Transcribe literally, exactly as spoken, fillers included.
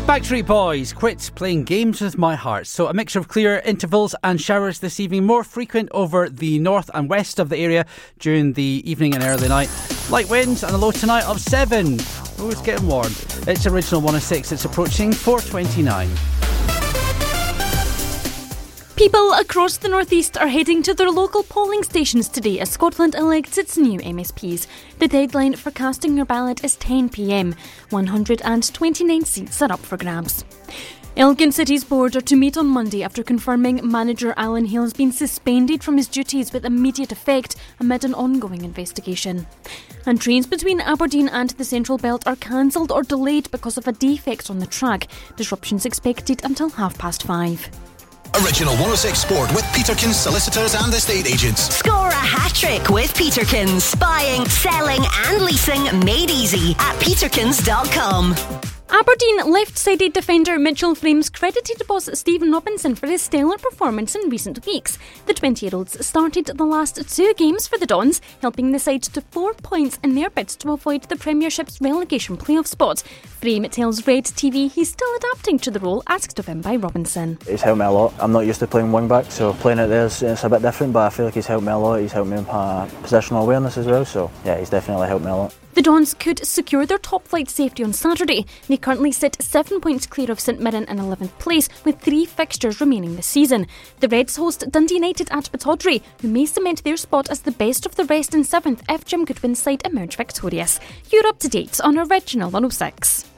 Backstreet Boys, Quit Playing Games With My Heart. So a mixture of clear intervals and showers this evening, more frequent over the north and west of the area during the evening and early night. Light winds and a low tonight of seven. Oh, it's getting warm. It's original one oh six. It's approaching four twenty-nine. People across the northeast are heading to their local polling stations today as Scotland elects its new M S Ps. The deadline for casting your ballot is ten p m. one hundred twenty-nine seats are up for grabs. Elgin City's board are to meet on Monday after confirming manager Alan Hale has been suspended from his duties with immediate effect amid an ongoing investigation. And trains between Aberdeen and the Central Belt are cancelled or delayed because of a defect on the track. Disruptions expected until half past five. Original one oh six Sport with Peterkins Solicitors and Estate Agents. Score a hat-trick with Peterkins. Buying, selling and leasing made easy at peterkins dot com. Aberdeen left-sided defender Mitchell Frames credited boss Stephen Robinson for his stellar performance in recent weeks. The twenty-year-olds started the last two games for the Dons, helping the side to four points in their bid to avoid the Premiership's relegation playoff spot. Frame tells Red T V he's still adapting to the role asked of him by Robinson. He's helped me a lot. I'm not used to playing wing-back, so playing it there is it's a bit different, but I feel like he's helped me a lot. He's helped me in my positional awareness as well, so yeah, he's definitely helped me a lot. The Dons could secure their top-flight safety on Saturday. They currently sit seven points clear of St Mirren in eleventh place, with three fixtures remaining this season. The Reds host Dundee United at Pittodrie, who may cement their spot as the best of the rest in seventh if Jim Goodwin's side emerge victorious. You're up to date on Original one oh six.